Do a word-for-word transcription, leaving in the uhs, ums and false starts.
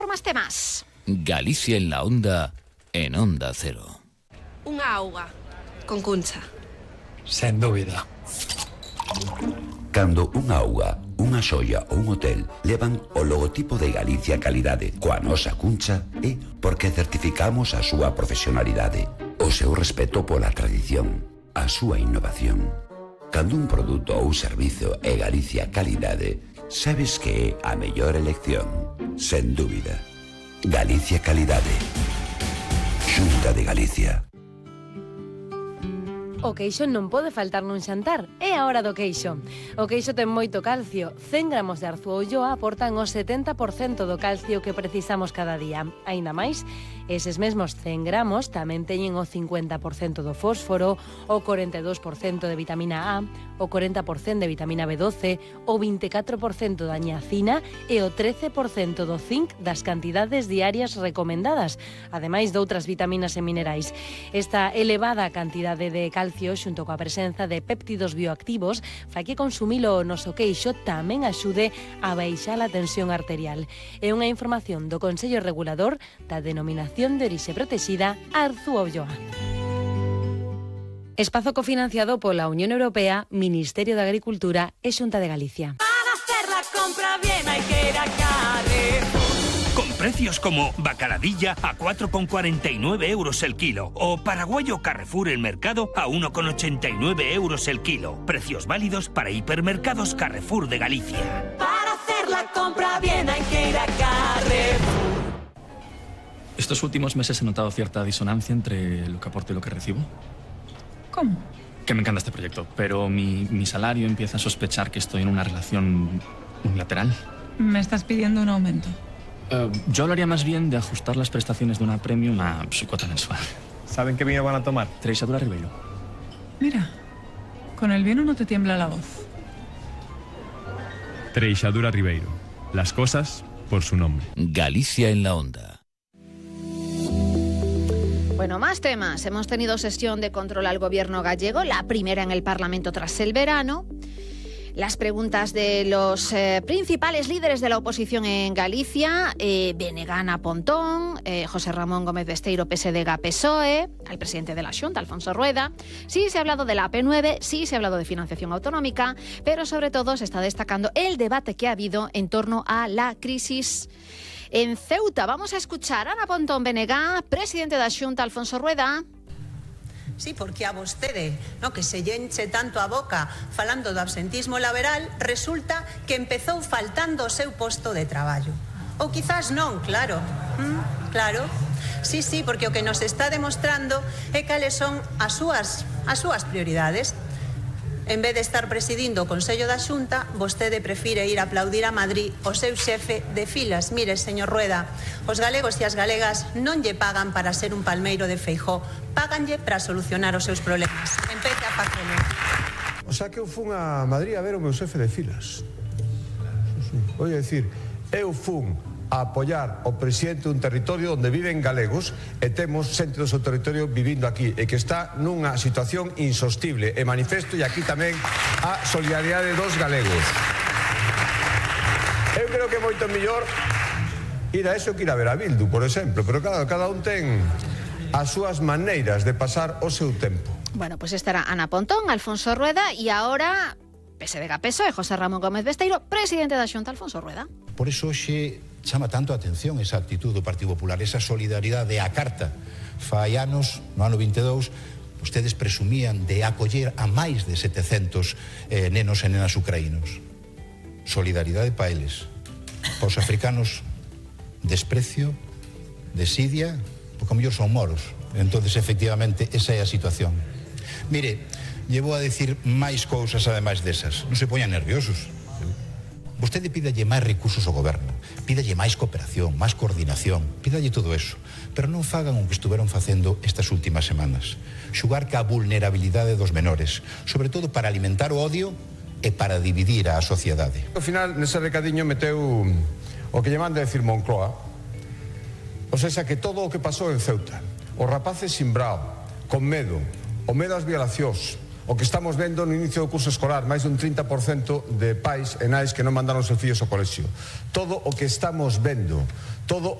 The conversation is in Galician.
Por más temas. Galicia en la onda, en Onda Cero. Unha auga, con cuncha. Sen dúbida. Cando unha auga, unha xoia ou un hotel levan o logotipo de Galicia Calidade coa nosa cuncha, é porque certificamos a súa profesionalidade, o seu respeto pola tradición, a súa innovación. Cando un produto ou servizo é Galicia Calidade, sabes que é a mellor elección, sen dúbida. Galicia Calidade. Xunta de Galicia. O queixo non pode faltar nun xantar, é a hora do queixo. O queixo ten moito calcio, cen gramos de Arzúa Ulloa aportan o setenta por cento do calcio que precisamos cada día. Aínda máis, eses mesmos cen gramos tamén teñen o cincuenta por cento do fósforo, o corenta e dous por cento de vitamina A, o corenta por cento de vitamina B doce, o vinte e catro por cento da niacina e o trece por cento do zinc das cantidades diarias recomendadas, ademais de outras vitaminas e minerais. Esta elevada cantidade de calcio xunto coa presenza de péptidos bioactivos fai que consumilo o noso queixo tamén axude a baixar a tensión arterial. É unha información do Consello Regulador da Denominación de Orixe Protexida Arzúa Ulloa. Espazo cofinanciado pola Unión Europea, Ministerio de Agricultura e Xunta de Galicia. Para hacer la compra bien hay que ir a Carrefour. Con precios como bacaladilla a cuatro con cuarenta y nueve euros el kilo o paraguayo Carrefour el mercado a uno con ochenta y nueve euros el kilo. Precios válidos para hipermercados Carrefour de Galicia. Para hacer la compra bien hay que ir a Carrefour. Estos últimos meses he notado cierta disonancia entre lo que aporto y lo que recibo. ¿Cómo? Que me encanta este proyecto, pero mi, mi salario empieza a sospechar que estoy en una relación unilateral. ¿Me estás pidiendo un aumento? Uh, yo hablaría más bien de ajustar las prestaciones de una premium a su cuota mensual. ¿Saben qué vino van a tomar? Treixadura Ribeiro. Mira, con el vino no te tiembla la voz. Treixadura Ribeiro. Las cosas por su nombre. Galicia en la onda. Bueno, más temas. Hemos tenido sesión de control al gobierno gallego, la primera en el Parlamento tras el verano. Las preguntas de los eh, principales líderes de la oposición en Galicia, eh, Benegana Pontón, eh, José Ramón Gómez Besteiro, P S D G A P S O E, al presidente de la Xunta, Alfonso Rueda. Sí se ha hablado de la A P nueve, sí se ha hablado de financiación autonómica, pero sobre todo se está destacando el debate que ha habido en torno a la crisis en Ceuta. Vamos a escuchar a Ana Pontón Benegá, presidente da Xunta, Alfonso Rueda. Sí, porque a vostede, no, que se lle enche tanto a boca falando do absentismo laboral, resulta que empezou faltando o seu posto de traballo. Ou quizás non, claro. ¿Mm? Claro. Sí, sí, porque o que nos está demostrando é cales son as súas, as súas prioridades. En vez de estar presidindo o Consello da Xunta, vostede prefire ir a aplaudir a Madrid o seu xefe de filas. Mire, señor Rueda, os galegos e as galegas non lle pagan para ser un palmeiro de Feijóo, páganlle para solucionar os seus problemas. Empece a facelo. O sea que eu fun a Madrid a ver o meu xefe de filas. Voy a decir, eu fun a apoiar o presidente dun territorio onde viven galegos e temos xente do seu territorio vivindo aquí e que está nunha situación insostible e manifesto e aquí tamén a solidaridade dos galegos. Eu creo que é moito mellor ir a eso que ir a ver a Bildu, por exemplo, pero claro, cada un ten as súas maneiras de pasar o seu tempo. Bueno, pues estará Ana Pontón, Alfonso Rueda e ahora P S D G A P S O E, José Ramón Gómez Besteiro, presidente da Xunta, Alfonso Rueda. Por eso hoxe chama tanto a atención esa actitud do Partido Popular, esa solidaridade a carta. Fai anos, no ano vinte e dous, vostedes presumían de acoller a máis de setecentos eh, nenos e nenas ucraínos. Solidaridade pa eles. Pa os africanos, desprecio, desidia, porque a mellor son moros. Entonces, efectivamente, esa é a situación. Mire, llevo a decir máis cousas ademais desas. Non se poñan nerviosos. Vostede pídalle máis recursos ao goberno, pídalle máis cooperación, máis coordinación, pídalle todo eso, pero non fagan o que estuveron facendo estas últimas semanas. Xugar ca vulnerabilidade dos menores, sobre todo para alimentar o odio e para dividir a sociedade. Ao final, nese recadiño meteu o que lle manda decir Moncloa, o sea, que todo o que pasou en Ceuta, os rapaces simbrao, con medo, o medo ás violacións, o que estamos vendo no inicio do curso escolar, máis dun trinta por cento de pais e nais que non mandaron os seus fillos ao colexio. Todo o que estamos vendo, todo